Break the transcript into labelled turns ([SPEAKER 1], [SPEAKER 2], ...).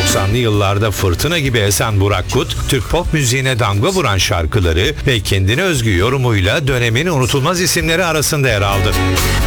[SPEAKER 1] 90'lı yıllarda fırtına gibi esen Burak Kut, Türk pop müziğine damga vuran şarkıları ve kendine özgü yorumuyla dönemin unutulmaz isimleri arasında yer aldı.